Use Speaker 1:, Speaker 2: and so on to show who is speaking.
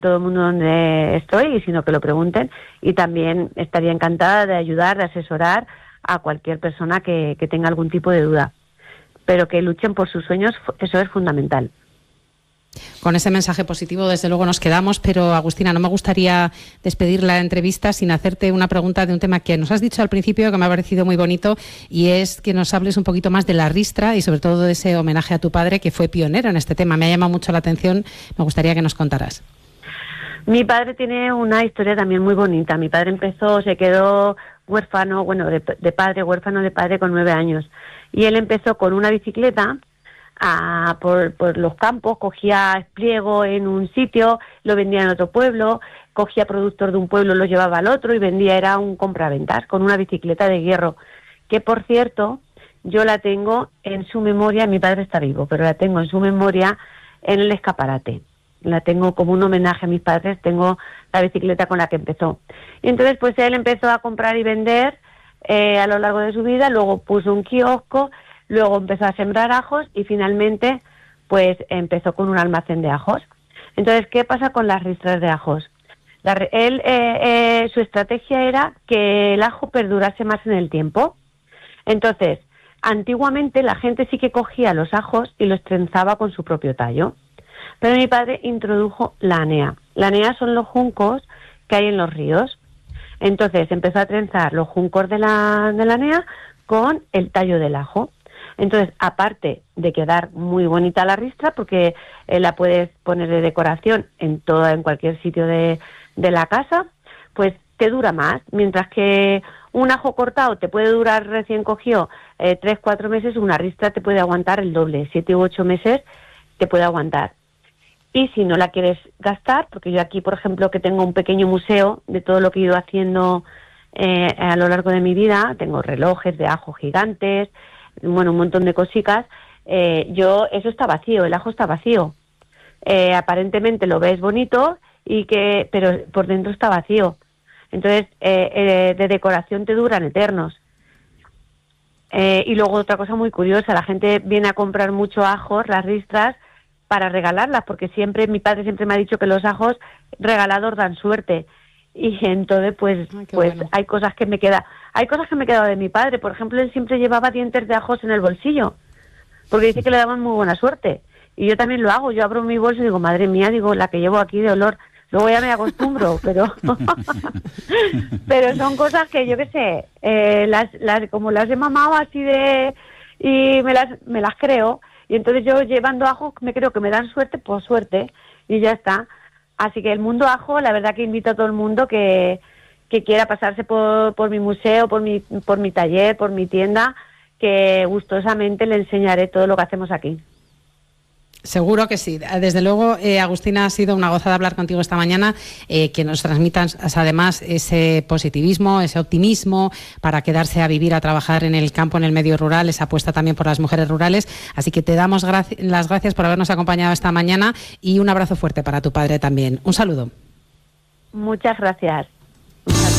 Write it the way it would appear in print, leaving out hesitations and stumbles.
Speaker 1: todo el mundo donde estoy, y sino que lo pregunten, y también estaría encantada de ayudar, de asesorar a cualquier persona que tenga algún tipo de duda, pero que luchen por sus sueños, eso es fundamental.
Speaker 2: Con ese mensaje positivo, desde luego, nos quedamos, pero Agustina, no me gustaría despedir la entrevista sin hacerte una pregunta de un tema que nos has dicho al principio, que me ha parecido muy bonito, y es que nos hables un poquito más de la ristra y sobre todo de ese homenaje a tu padre, que fue pionero en este tema. Me ha llamado mucho la atención, me gustaría que nos contaras.
Speaker 1: Mi padre tiene una historia también muy bonita. Mi padre se quedó huérfano, huérfano de padre con 9 años. Y él empezó con una bicicleta por los campos, cogía espliego en un sitio, lo vendía en otro pueblo, cogía productos de un pueblo, los llevaba al otro y vendía, era un compraventas con una bicicleta de hierro, que por cierto, yo la tengo en su memoria, mi padre está vivo, pero la tengo en su memoria en el escaparate. La tengo como un homenaje a mis padres, tengo la bicicleta con la que empezó. Y entonces pues él empezó a comprar y vender a lo largo de su vida, luego puso un kiosco, luego empezó a sembrar ajos y finalmente pues empezó con un almacén de ajos. Entonces, ¿qué pasa con las ristras de ajos? Su estrategia era que el ajo perdurase más en el tiempo. Entonces, antiguamente la gente sí que cogía los ajos y los trenzaba con su propio tallo. Pero mi padre introdujo la anea. La anea son los juncos que hay en los ríos. Entonces empezó a trenzar los juncos de la anea con el tallo del ajo. Entonces, aparte de quedar muy bonita la ristra, porque la puedes poner de decoración en cualquier sitio de la casa, pues te dura más. Mientras que un ajo cortado te puede durar recién cogido 3-4 meses, una ristra te puede aguantar el doble, 7 u 8 meses te puede aguantar. Y si no la quieres gastar, porque yo aquí, por ejemplo, que tengo un pequeño museo de todo lo que he ido haciendo a lo largo de mi vida, tengo relojes de ajo gigantes, bueno, un montón de cositas, eso está vacío, el ajo está vacío. Aparentemente lo ves bonito, pero por dentro está vacío. Entonces, de decoración te duran eternos. Y luego otra cosa muy curiosa, la gente viene a comprar mucho ajos, las ristras, para regalarlas, porque mi padre siempre me ha dicho que los ajos regalados dan suerte. Y entonces bueno, hay cosas que me he quedado de mi padre. Por ejemplo, él siempre llevaba dientes de ajos en el bolsillo, porque dice que le daban muy buena suerte. Y yo también lo hago, yo abro mi bolso y digo, madre mía, la que llevo aquí de olor. Luego ya me acostumbro, pero pero son cosas que yo qué sé, como las he mamado así y me las creo. Y entonces yo llevando ajo me creo que me dan suerte por suerte y ya está. Así que el mundo ajo, la verdad que invito a todo el mundo que quiera pasarse por mi museo, por mi taller, por mi tienda, que gustosamente le enseñaré todo lo que hacemos aquí.
Speaker 2: Seguro que sí. Desde luego, Agustina, ha sido una gozada hablar contigo esta mañana, que nos transmitas además ese positivismo, ese optimismo para quedarse a vivir, a trabajar en el campo, en el medio rural, esa apuesta también por las mujeres rurales. Así que te damos las gracias por habernos acompañado esta mañana y un abrazo fuerte para tu padre también. Un saludo.
Speaker 1: Muchas gracias.